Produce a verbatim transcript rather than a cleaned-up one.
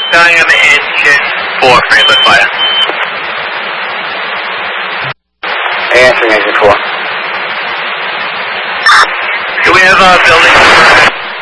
Going on the engine four, Franklin Fire. Answering engine four. Do we have a building